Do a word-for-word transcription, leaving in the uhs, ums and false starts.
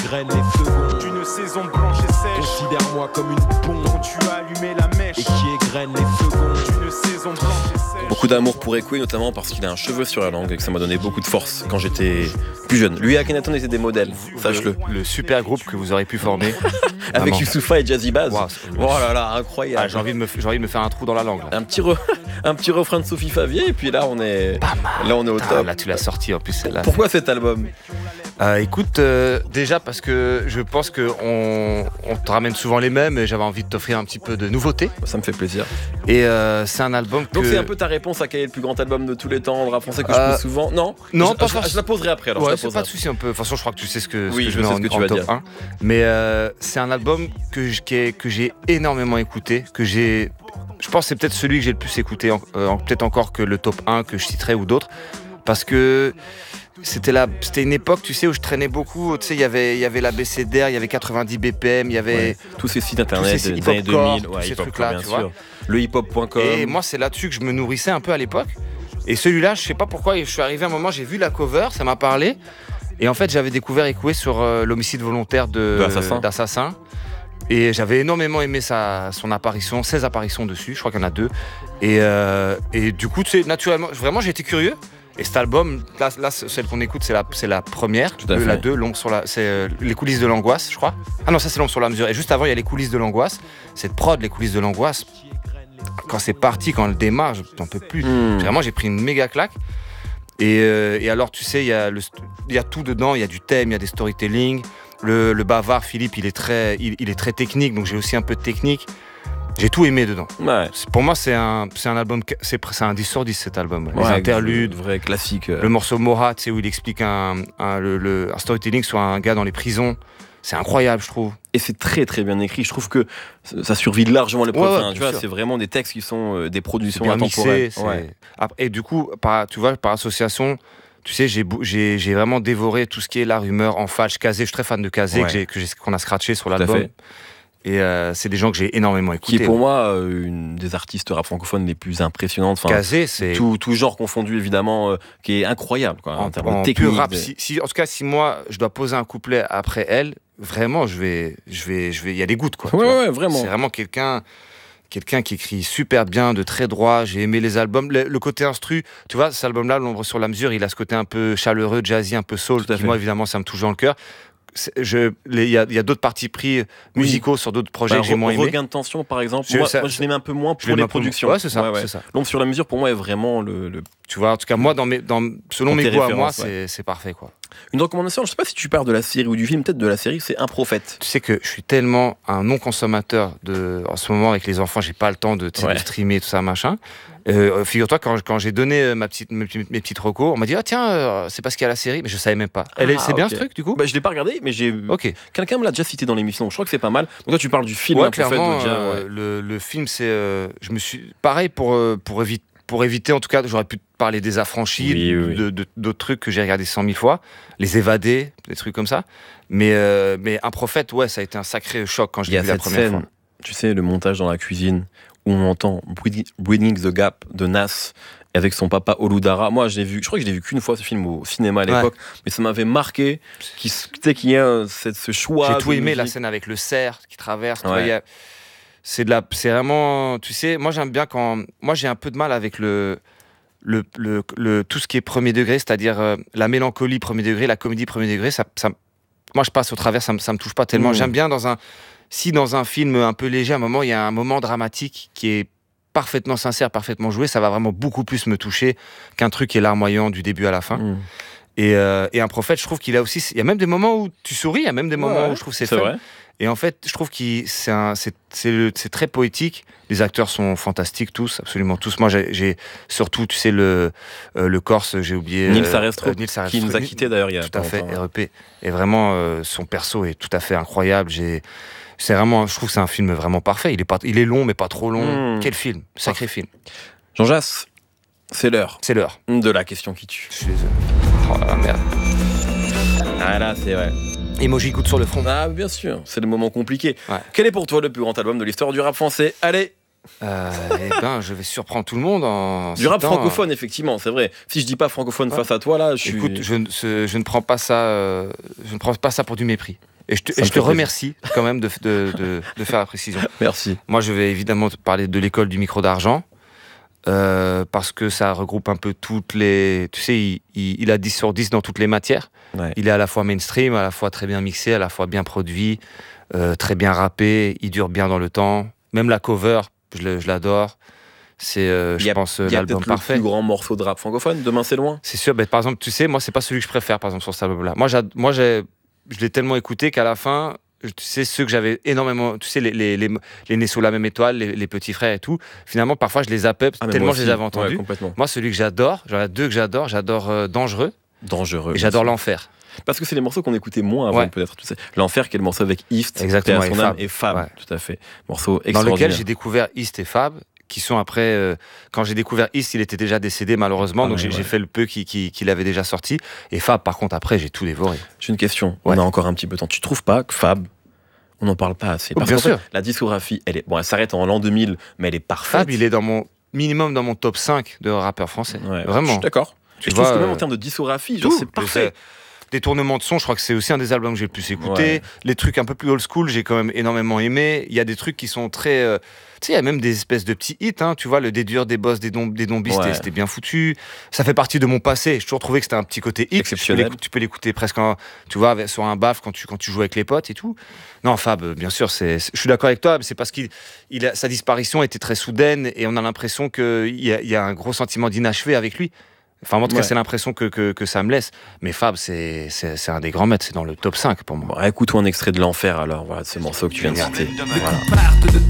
graine les secondes d'une saison blanche et sèche. Considère-moi comme une bombe dont tu as allumé la mèche et qui égrène les secondes d'une saison blanche et sèche. Beaucoup d'amour pour Ekwe, notamment parce qu'il a un cheveu sur la langue et que ça m'a donné beaucoup de force quand j'étais plus jeune. Lui et Akhenaton étaient des modèles, sache-le. Le, le super groupe que vous aurez pu former. Avec Youssoupha et Jazzy Bass. Wow. Oh là là, incroyable. Ah, j'ai, envie de me, j'ai envie de me faire un trou dans la langue. Là. Un petit, re, un petit refrain de Sophie Favier et puis là on est, là, on est au Putain, top. là tu l'as sorti en plus celle-là. Pourquoi cet album ? Euh, écoute, euh, déjà parce que je pense qu'on on te ramène souvent les mêmes et j'avais envie de t'offrir un petit peu de nouveauté. Ça me fait plaisir. Et euh, c'est un album que... Donc c'est un peu ta réponse à quel est le plus grand album de tous les temps de rap français que je Euh, pose souvent ? Non non, je, pas je, forcément. je la poserai après alors. Ouais, je la c'est poserai pas de souci un peu. De toute façon, je crois que tu sais ce que, ce Oui, que je, je mets sais en, ce que tu en vas top dire. un. Mais euh, c'est un album que, je- qui est- que j'ai énormément écouté, que j'ai... Je pense que c'est peut-être celui que j'ai le plus écouté, en- euh, peut-être encore que le top un que je citerai ou d'autres, parce que c'était, la, c'était une époque, tu sais, où je traînais beaucoup. Tu sais, il y avait, il y avait l'A B C D R, il y avait quatre-vingt-dix B P M, il y avait... Ouais. Tous ces sites internet tous ces des années deux hip-hop mille, core, ouais, tous ces hip-hop trucs-là, core, bien tu sûr. vois. Le hiphop point com. Et moi, c'est là-dessus que je me nourrissais un peu à l'époque. Et celui-là, je sais pas pourquoi, je suis arrivé à un moment, j'ai vu la cover, ça m'a parlé. Et en fait, j'avais découvert Ekwe sur euh, l'homicide volontaire de, De Assassin. d'Assassin. Et j'avais énormément aimé sa, son apparition, ses apparitions dessus, je crois qu'il y en a deux. Et, euh, et du coup, tu sais, naturellement, vraiment, j'ai été curieux. Et cet album, là, là celle qu'on écoute, c'est la, c'est la première. Tout à Le- fait. La deux, L'ombre sur la, c'est euh, Les coulisses de l'angoisse, je crois. Ah non, ça c'est L'ombre sur la mesure. Et juste avant, il y a Les coulisses de l'angoisse. Cette prod, Les coulisses de l'angoisse, quand c'est parti, quand elle démarre, je n'en peux plus. Mmh. Vraiment, j'ai pris une méga claque. Et, euh, et alors, tu sais, il y, a le st- il y a tout dedans. Il y a du thème, il y a des storytelling. Le, le bavard, Philippe, il est, très, il, il est très technique, donc j'ai aussi un peu de technique. J'ai tout aimé dedans. Ouais. C'est- Pour moi, c'est un, c'est un album, que- c'est, pr- c'est un dix sur dix cet album. Les Ouais, interludes, Vrai classique. euh. le morceau Morat, tu sais, où il explique un, un, le, le- un storytelling sur un gars dans les prisons. C'est incroyable, je trouve. Et c'est très très bien écrit. Je trouve que ça survit largement les Ouais, ouais, enfin, bien tu vois, sûr. c'est vraiment des textes qui sont euh, des productions Bien intemporelles. mixé. c'est- Ouais. Après- Et du coup, par, tu vois, par association, tu sais, j'ai, bou- j'ai, j'ai vraiment dévoré tout ce qui est la rumeur en falche, Kazé. Je suis très fan de Kazé, Ouais. que j'ai, que j'ai- qu'on a scratché sur à l'album. fait. Et euh, c'est des gens que j'ai énormément Qui écoutés. est pour moi euh, une des artistes rap francophones les plus impressionnantes. Enfin, Kazé, c'est tout, tout genre confondu évidemment, euh, qui est incroyable quoi, en, en, termes en de technique. pur rap. de- Si, si- en tout cas, si moi, je dois poser un couplet après elle, vraiment, je vais, je vais, je vais, il y a des gouttes, quoi. tu Ouais, vois. ouais, vraiment. C'est vraiment quelqu'un, quelqu'un qui écrit super bien, de très droit. J'ai aimé les albums. Le, le côté instru, tu vois, cet album-là, L'ombre sur la mesure, il a ce côté un peu chaleureux, jazzy, un peu soul, Tout à qui fait. moi, évidemment, ça me touche dans le cœur. C'est- je- les- Il y a, il y a d'autres partis pris musicaux sur d'autres projets Bah, que j'ai moins aimés. Regain de tension par exemple. Je- moi, ça- moi, je l'aime un peu moins Je pour l'aime les un peu moins. productions. Ouais, c'est ça, Ouais, ouais. c'est ça. L'ombre sur la mesure pour moi est vraiment le, le- Tu vois, en tout cas, moi, dans mes, dans, selon Dans mes tes goûts à moi, références, c'est, c'est parfait, quoi. une recommandation. Je sais pas si tu parles de la série ou du film, peut-être de la série. C'est Un prophète. Tu sais que je suis tellement un non-consommateur de, en ce moment avec les enfants, j'ai pas le temps de, tu sais, Ouais. de streamer tout ça machin. Euh, figure-toi quand, quand j'ai donné euh, ma petite, mes, petites- mes petites recos, on m'a dit ah tiens euh, c'est parce qu'il y a la série, mais je savais même pas. Elle est, Ah, c'est bien ok. ce truc du coup. Bah, je l'ai pas regardé, mais j'ai Ok. quelqu'un me l'a déjà cité dans l'émission. Donc je crois que c'est pas mal. Donc toi tu parles du film Ouais, Un prophète, clairement. donc déjà, euh, ouais. le, le film c'est, euh, je me suis pareil pour euh, pour éviter pour éviter en tout cas, j'aurais pu te parler des Affranchis, Oui, oui, oui. de, de- d'autres trucs que j'ai regardé cent mille fois, les Évadés, des trucs comme ça. Mais euh, mais Un prophète, ouais, ça a été un sacré choc quand je Il y l'ai a vu la cette première scène, fois. tu sais, le montage dans la cuisine où on entend Bridging the Gap de Nas avec son papa Oludara. Moi, je l'ai vu, je crois que je l'ai vu qu'une fois ce film au cinéma à l'époque, mais ça m'avait marqué qu'il tu sais, qu'il y a euh, cette- ce choix. J'ai de tout aimé, la musique. scène avec le cerf qui traverse. tu Ouais. vois, il y a- c'est de la, c'est vraiment, tu sais, moi j'aime bien quand, moi j'ai un peu de mal avec le, le, le, le- tout ce qui est premier degré, c'est-à-dire euh, la mélancolie premier degré, la comédie premier degré. Ça, ça, moi je passe au travers, ça me, ça me touche pas tellement. Mmh. J'aime bien dans un, si dans un film un peu léger, à un moment il y a un moment dramatique qui est parfaitement sincère, parfaitement joué, ça va vraiment beaucoup plus me toucher qu'un truc qui est larmoyant du début à la fin. Mmh. Et, euh, et Un prophète, je trouve qu'il a aussi, il y a même des moments où tu souris, il y a même des moments Ouais, où je trouve que c'est C'est fun. vrai. Et en fait, je trouve que c'est, un- c'est, c'est, le- c'est très poétique. Les acteurs sont fantastiques tous, absolument tous. Moi, j'ai, j'ai surtout, tu sais, le, euh, le Corse, j'ai oublié. Nils euh, Sarestro, euh, Nils Sarestro, qui nous a quittés d'ailleurs il y a Tout pas à fait, longtemps. R E P. Et vraiment, euh, son perso est tout à fait incroyable. J'ai, c'est vraiment, je trouve que c'est un film vraiment parfait. Il est, pas, il est long, mais pas trop long. Mmh. Quel film, sacré film. Jean Jass, c'est l'heure C'est l'heure. de la question qui tue. Je suis désolé. Oh la merde. Ah là, c'est vrai. Emoji goutte sur le front. Ah, bien sûr, c'est le moment compliqué. Ouais. Quel est pour toi le plus grand album de l'histoire du rap français ? Allez, Euh, eh ben, je vais surprendre tout le monde en. du rap citant, francophone, effectivement, c'est vrai. Si je dis pas francophone Ouais. face à toi, là, je suis. Écoute, je, ne- ce- je ne prends pas ça, euh, je ne prends pas ça pour du mépris. Et je te, Ça et me je te fait plaisir. remercie quand même de, de, de, de faire la précision. Merci. Moi, je vais évidemment te parler de l'école du micro d'argent. Euh, parce que ça regroupe un peu toutes les... Tu sais, il, il, il a dix sur dix dans toutes les matières. Ouais. Il est à la fois mainstream, à la fois très bien mixé, à la fois bien produit, euh, très bien rappé, il dure bien dans le temps. Même la cover, je, le- je l'adore. C'est, euh, Il y je a, pense, il y a l'album peut-être le parfait. plus grand morceau de rap francophone. Demain, c'est loin. C'est sûr, ben, par exemple, tu sais, moi, c'est pas celui que je préfère, par exemple, sur cet album-là. Moi, j'ad- moi j'ai, je l'ai tellement écouté qu'à la fin, tu sais, ceux que j'avais énormément, tu sais, les, les, les, les nés sous la même étoile, les, les petits frères et tout, finalement, parfois, je les zappais Ah, mais tellement moi je les aussi. avais entendus. Ouais, complètement. Moi, celui que j'adore, j'en ai deux que j'adore, j'adore euh, Dangereux Dangereux. et j'adore bien sûr. L'Enfer. Parce que c'est les morceaux qu'on écoutait moins avant, Ouais. peut-être. Tu sais. L'Enfer, qui est le morceau avec East, Exactement, Paix à son et âme, Fab. et Fab. Ouais. Tout à fait. Morceau Dans extraordinaire. lequel j'ai découvert East et Fab, qui sont après. Euh, quand j'ai découvert East, il était déjà décédé malheureusement, Ah donc ouais, j'ai, ouais. j'ai fait le peu qu'il qui, qui avait déjà sorti. Et Fab, par contre, après, j'ai tout dévoré. J'ai une question. Ouais. On a encore un petit peu de temps. Tu trouves pas que Fab, on n'en parle pas assez? Oh, Parce bien qu'en fait, sûr. la discographie, elle est, bon, elle s'arrête en l'an deux mille, mais elle est parfaite. Fab, il est dans mon minimum dans mon top cinq de rappeurs français. Ouais, Je Vraiment. suis d'accord. Tu Et je trouve vois, que même euh, en termes de discographie, genre, Tout. c'est parfait. Les détournements de son, je crois que c'est aussi un des albums que j'ai le plus écouté. Ouais. Les trucs un peu plus old school, j'ai quand même énormément aimé. Il y a des trucs qui sont très. euh, Tu sais, il y a même des espèces de petits hits. Hein, tu vois, le déduire des boss, des, dom- des dombis, Ouais. c'était, c'était bien foutu. Ça fait partie de mon passé. J'ai toujours trouvé que c'était un petit côté hit. Tu peux, Exceptionnel. l'écouter, tu peux l'écouter presque, en- tu vois, avec- sur un baf quand tu, quand tu joues avec les potes et tout. Non, Fab, euh, bien sûr, c'est, c'est- je suis d'accord avec toi, mais c'est parce que sa disparition était très soudaine et on a l'impression qu'il y a, il y a un gros sentiment d'inachevé avec lui. Enfin, en tout cas, Ouais. c'est l'impression que, que, que ça me laisse. Mais Fab, c'est, c'est, c'est un des grands maîtres. C'est dans le top cinq pour moi. Bon, écoute-toi un extrait de l'Enfer alors, voilà, de ce morceau que tu viens de Génial. citer. Voilà. Partent de